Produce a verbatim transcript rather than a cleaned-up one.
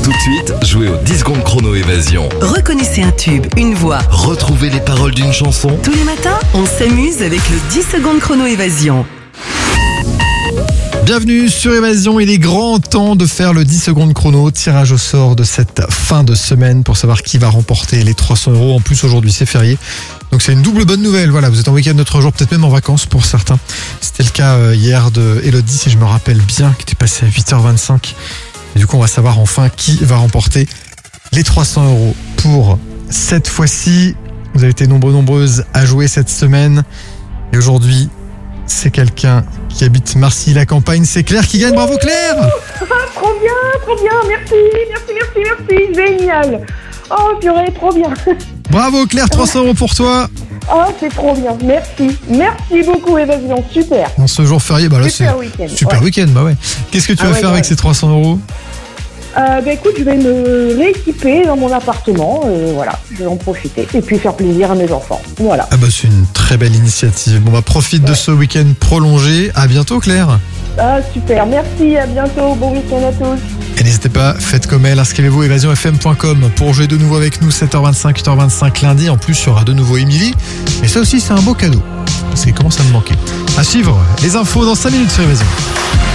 Tout de suite, jouez au dix secondes chrono évasion. Reconnaissez un tube, une voix. Retrouvez les paroles d'une chanson. Tous les matins, on s'amuse avec le dix secondes chrono évasion. Bienvenue sur Évasion, il est grand temps de faire le dix secondes chrono, tirage au sort de cette fin de semaine pour savoir qui va remporter les trois cents euros. En plus aujourd'hui c'est férié, donc c'est une double bonne nouvelle. Voilà, vous êtes en week-end de trois jours, peut-être même en vacances pour certains. C'était le cas hier de Elodie, si je me rappelle bien, qui était passée à huit heures vingt-cinq. Et du coup on va savoir enfin qui va remporter les trois cents euros pour cette fois-ci. Vous avez été nombreux nombreuses à jouer cette semaine et aujourd'hui c'est quelqu'un qui habite Marcilly-la-Campagne, c'est Claire qui gagne. Bravo Claire. Ah, trop bien, trop bien, merci, merci, merci, merci, génial. Oh purée, trop bien. Bravo Claire, trois cents euros pour toi. Oh, c'est trop bien, merci, merci beaucoup Évasion, super. En ce jour férié, bah là Super c'est week-end, super ouais. week-end, bah ouais. Qu'est-ce que tu Ah vas ouais, faire ouais. avec ces trois cents euros? Euh, bah écoute, je vais me rééquiper dans mon appartement, euh, voilà, je vais en profiter et puis faire plaisir à mes enfants, voilà. Ah bah c'est une très belle initiative. Bon bah profite de Ouais. ce week-end prolongé. À bientôt Claire. Ah super, merci, à bientôt, bon week-end à tous. Et n'hésitez pas, faites comme elle, inscrivez-vous évasion f m point com pour jouer de nouveau avec nous sept heures vingt-cinq, huit heures vingt-cinq lundi. En plus, il y aura de nouveau Émilie. Et ça aussi, c'est un beau cadeau. C'est comment ça me manquait. À suivre, les infos dans cinq minutes sur Évasion.